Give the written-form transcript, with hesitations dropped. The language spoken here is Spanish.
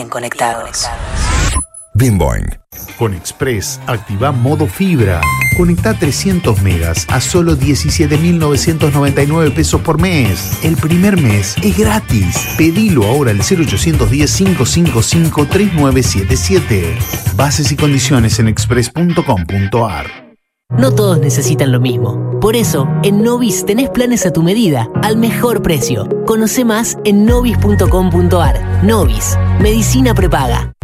conectados. Bimboing. Con Express, activa modo fibra. Conecta 300 megas a solo 17.999 pesos por mes. El primer mes es gratis. Pedilo ahora al 0810-555-3977. Bases y condiciones en express.com.ar. No todos necesitan lo mismo. Por eso, en Novis tenés planes a tu medida, al mejor precio. Conoce más en novis.com.ar. Novis, medicina prepaga.